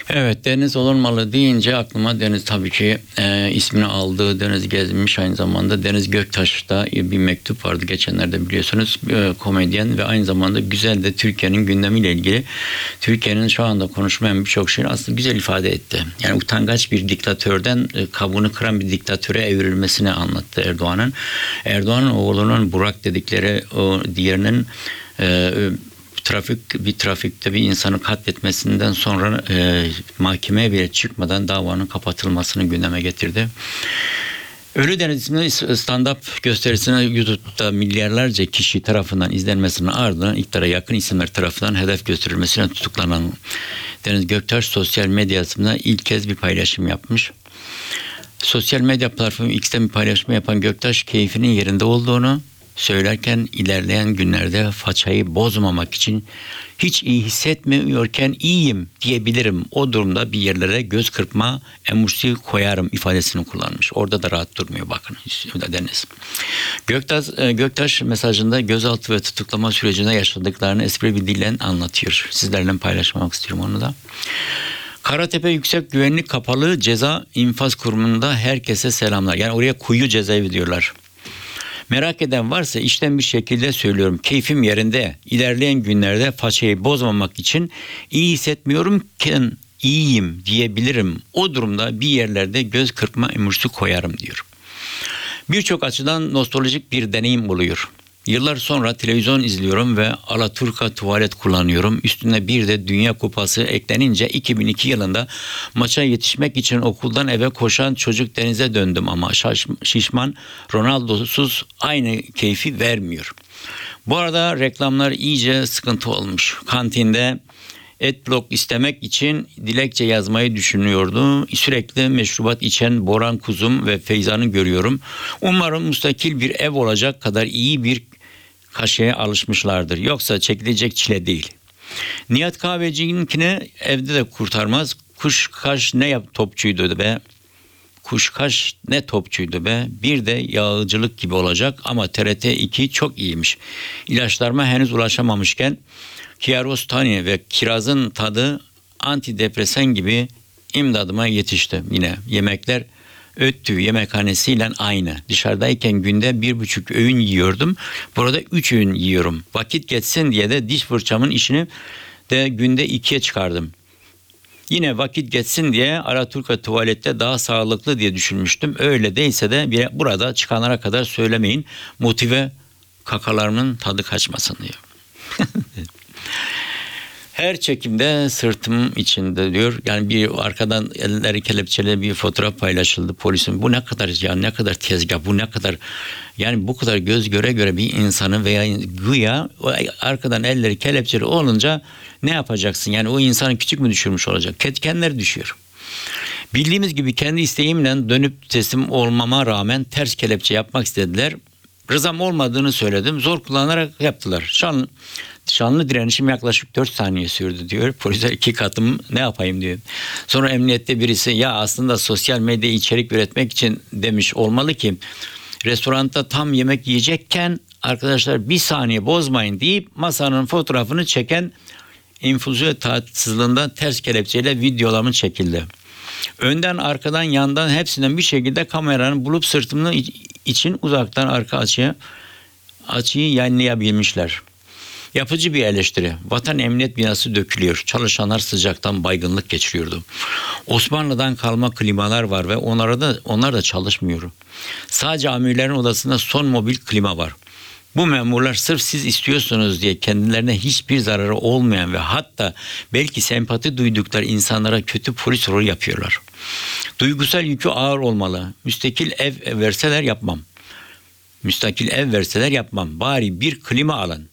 Evet, Deniz Olurmalı deyince aklıma Deniz tabii ki ismini aldığı Deniz Gezmiş, aynı zamanda Deniz Göktaş'ta bir mektup vardı geçenlerde, biliyorsunuz, komedyen ve aynı zamanda güzel de Türkiye'nin gündemiyle ilgili, Türkiye'nin şu anda konuşmayan birçok şeyi aslında güzel ifade etti. Yani utangaç bir diktatörden kabuğunu kıran bir diktatöre evrilmesini anlattı Erdoğan'ın. Erdoğan'ın oğlunun Burak dedikleri o diğerinin trafikte bir insanı katletmesinden sonra mahkemeye bile çıkmadan davanın kapatılmasını gündeme getirdi. Ölü Deniz isimli stand-up gösterisine YouTube'da milyarlarca kişi tarafından izlenmesinin ardından iktidara yakın isimler tarafından hedef gösterilmesine tutuklanan Deniz Göktaş sosyal medyasında ilk kez bir paylaşım yapmış. Sosyal medya platformu X'ten bir paylaşım yapan Göktaş keyfinin yerinde olduğunu söylerken, ilerleyen günlerde façayı bozmamak için hiç iyi hissetmiyorken iyiyim diyebilirim. O durumda bir yerlere göz kırpma emojisi koyarım ifadesini kullanmış. Orada da rahat durmuyor, bakın Deniz. Göktaş mesajında gözaltı ve tutuklama sürecinde yaşadıklarını espri bir dille anlatıyor. Sizlerle paylaşmak istiyorum onu da. Karatepe Yüksek Güvenlik Kapalı Ceza İnfaz Kurumu'nda herkese selamlar. Yani oraya kuyu cezaevi diyorlar. Merak eden varsa içten bir şekilde söylüyorum. Keyfim yerinde. İlerleyen günlerde façayı bozmamak için iyi hissetmiyorumken iyiyim diyebilirim. O durumda bir yerlerde göz kırpma emojisi koyarım diyor. Birçok açıdan nostaljik bir deneyim oluyor. Yıllar sonra televizyon izliyorum ve Alaturka tuvalet kullanıyorum. Üstüne bir de Dünya Kupası eklenince 2002 yılında maça yetişmek için okuldan eve koşan çocuk Deniz'e döndüm ama şişman Ronaldo'suz aynı keyfi vermiyor. Bu arada reklamlar iyice sıkıntı olmuş. Kantinde adblock istemek için dilekçe yazmayı düşünüyordum. Sürekli meşrubat içen Boran Kuzum ve Feyza'nı görüyorum. Umarım müstakil bir ev olacak kadar iyi bir kaşeye alışmışlardır. Yoksa çekilecek çile değil. Nihat Kahveci'ninkine evde de kurtarmaz. Kuşkaş ne topçuydu be. Kuşkaş ne topçuydu be. Bir de yağcılık gibi olacak ama TRT 2 çok iyiymiş. İlaçlarıma henüz ulaşamamışken Kiarostani ve kirazın tadı antidepresan gibi imdadıma yetişti. Yine yemekler Öttü yemekhanesiyle aynı. Dışarıdayken günde 1,5 öğün yiyordum. Burada 3 öğün yiyorum. Vakit geçsin diye de diş fırçamın işini de günde 2'ye çıkardım. Yine vakit geçsin diye Alaturka tuvalette daha sağlıklı diye düşünmüştüm. Öyle değilse de burada çıkanlara kadar söylemeyin. Motive kakalarımın tadı kaçmasın diyor. Her çekimde sırtım içinde diyor. Yani bir arkadan elleri kelepçeli bir fotoğraf paylaşıldı polisin. Bu ne kadar ya, ne kadar tezgah, bu ne kadar, yani bu kadar göz göre göre bir insanı veya güya arkadan elleri kelepçeli olunca ne yapacaksın? Yani o insanı küçük mü düşürmüş olacak? Kendileri düşüyor. Bildiğimiz gibi kendi isteğimle dönüp teslim olmama rağmen ters kelepçe yapmak istediler. Rızam olmadığını söyledim. Zor kullanarak yaptılar. Şanlı direnişim yaklaşık 4 saniye sürdü diyor. Polise 2 katım ne yapayım diyor. Sonra emniyette birisi ya aslında sosyal medya içerik üretmek için demiş olmalı ki restoranda tam yemek yiyecekken arkadaşlar bir saniye bozmayın deyip masanın fotoğrafını çeken infüzyon tatsızlığından ters kelepçeyle videolamı çekildi. Önden, arkadan, yandan hepsinden bir şekilde kameranın bulup sırtımın için uzaktan arka açıyı yayınlayabilmişler. Yapıcı bir eleştiri. Vatan Emniyet binası dökülüyor. Çalışanlar sıcaktan baygınlık geçiriyordu. Osmanlı'dan kalma klimalar var ve onlar da çalışmıyor. Sadece amirlerin odasında son mobil klima var. Bu memurlar sırf siz istiyorsunuz diye kendilerine hiçbir zararı olmayan ve hatta belki sempati duydukları insanlara kötü polis rolü yapıyorlar. Duygusal yükü ağır olmalı. Müstakil ev verseler yapmam. Bari bir klima alın.